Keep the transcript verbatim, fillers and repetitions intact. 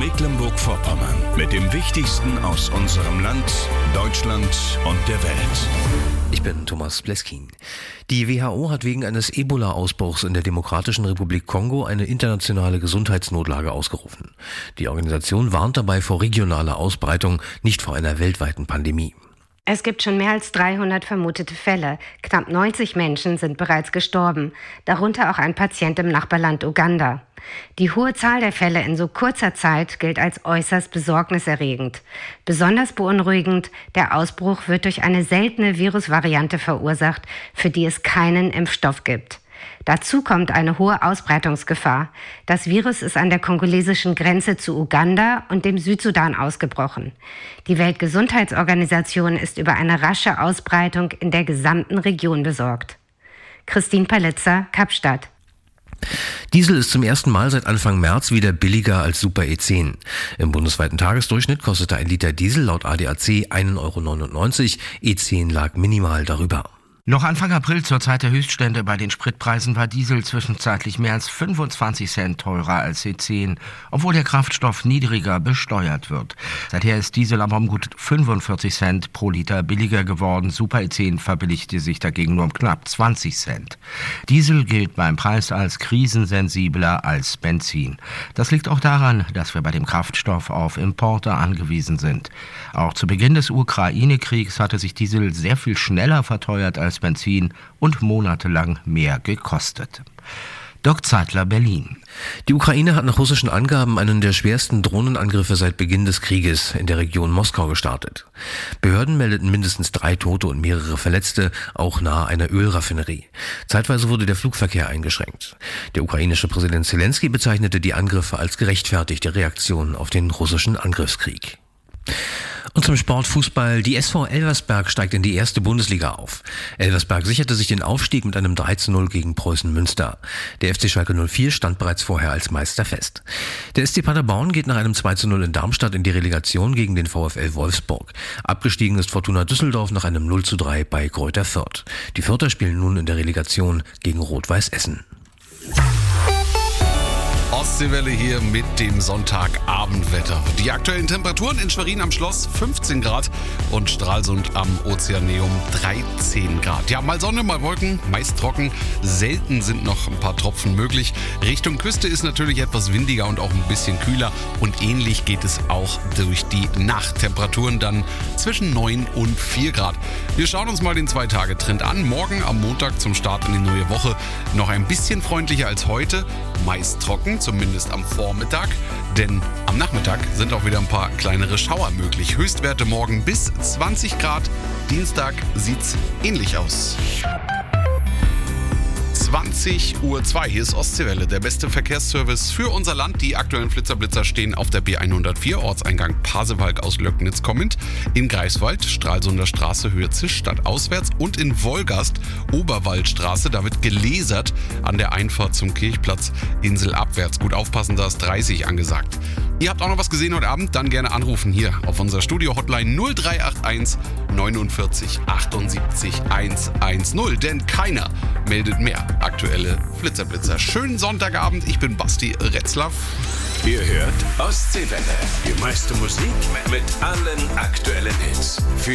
Mecklenburg-Vorpommern mit dem Wichtigsten aus unserem Land, Deutschland und der Welt. Ich bin Thomas Bleskin. Die W H O hat wegen eines Ebola-Ausbruchs in der Demokratischen Republik Kongo eine internationale Gesundheitsnotlage ausgerufen. Die Organisation warnt dabei vor regionaler Ausbreitung, nicht vor einer weltweiten Pandemie. Es gibt schon mehr als dreihundert vermutete Fälle. Knapp neunzig Menschen sind bereits gestorben, darunter auch ein Patient im Nachbarland Uganda. Die hohe Zahl der Fälle in so kurzer Zeit gilt als äußerst besorgniserregend. Besonders beunruhigend, der Ausbruch wird durch eine seltene Virusvariante verursacht, für die es keinen Impfstoff gibt. Dazu kommt eine hohe Ausbreitungsgefahr. Das Virus ist an der kongolesischen Grenze zu Uganda und dem Südsudan ausgebrochen. Die Weltgesundheitsorganisation ist über eine rasche Ausbreitung in der gesamten Region besorgt. Christine Palitzer, Kapstadt. Diesel ist zum ersten Mal seit Anfang März wieder billiger als Super E zehn. Im bundesweiten Tagesdurchschnitt kostete ein Liter Diesel laut A D A C ein Euro neunundneunzig, E zehn lag minimal darüber. Noch Anfang April, zur Zeit der Höchststände bei den Spritpreisen, war Diesel zwischenzeitlich mehr als fünfundzwanzig Cent teurer als E zehn, obwohl der Kraftstoff niedriger besteuert wird. Seither ist Diesel aber um gut fünfundvierzig Cent pro Liter billiger geworden. Super E zehn verbilligte sich dagegen nur um knapp zwanzig Cent. Diesel gilt beim Preis als krisensensibler als Benzin. Das liegt auch daran, dass wir bei dem Kraftstoff auf Importe angewiesen sind. Auch zu Beginn des Ukraine-Kriegs hatte sich Diesel sehr viel schneller verteuert als Benzin und monatelang mehr gekostet. Dirk Zeitler, Berlin. Die Ukraine hat nach russischen Angaben einen der schwersten Drohnenangriffe seit Beginn des Krieges in der Region Moskau gestartet. Behörden meldeten mindestens drei Tote und mehrere Verletzte, auch nahe einer Ölraffinerie. Zeitweise wurde der Flugverkehr eingeschränkt. Der ukrainische Präsident Zelensky bezeichnete die Angriffe als gerechtfertigte Reaktion auf den russischen Angriffskrieg. Und zum Sport Fußball. Die S V Elversberg steigt in die erste Bundesliga auf. Elversberg sicherte sich den Aufstieg mit einem drei zu null gegen Preußen Münster. Der F C Schalke null vier stand bereits vorher als Meister fest. Der S C Paderborn geht nach einem zwei zu null in Darmstadt in die Relegation gegen den VfL Wolfsburg. Abgestiegen ist Fortuna Düsseldorf nach einem null zu drei bei Greuther Fürth. Die Fürther spielen nun in der Relegation gegen Rot-Weiß Essen. Ostseewelle hier mit dem Sonntagabendwetter. Die aktuellen Temperaturen in Schwerin am Schloss fünfzehn Grad und Stralsund am Ozeaneum dreizehn Grad. Ja, mal Sonne, mal Wolken, meist trocken. Selten sind noch ein paar Tropfen möglich. Richtung Küste ist natürlich etwas windiger und auch ein bisschen kühler. Und ähnlich geht es auch durch die Nacht. Temperaturen dann zwischen neun und vier Grad. Wir schauen uns mal den Zwei-Tage-Trend an. Morgen am Montag zum Start in die neue Woche noch ein bisschen freundlicher als heute. Meist trocken, zumindest am Vormittag, denn am Nachmittag sind auch wieder ein paar kleinere Schauer möglich. Höchstwerte morgen bis zwanzig Grad, Dienstag sieht's ähnlich aus. zwanzig Uhr zwei, hier ist Ostseewelle, der beste Verkehrsservice für unser Land. Die aktuellen Flitzer-Blitzer stehen auf der B hundertvier, Ortseingang Pasewalk aus Löcknitz kommend, in Greifswald, Stralsunder Straße, Höhe Zischstadt auswärts und in Wolgast, Oberwaldstraße, da wird gelasert an der Einfahrt zum Kirchplatz, Insel abwärts. Gut aufpassen, da ist dreißig angesagt. Ihr habt auch noch was gesehen heute Abend? Dann gerne anrufen hier auf unserer Studio-Hotline null drei acht eins neunundvierzig achtundsiebzig hundertzehn, denn keiner meldet mehr aktuelle Flitzerblitzer. Schönen Sonntagabend, ich bin Basti Retzlaff. Ihr hört Ostseewelle, die meiste Musik mit allen aktuellen Hits. Für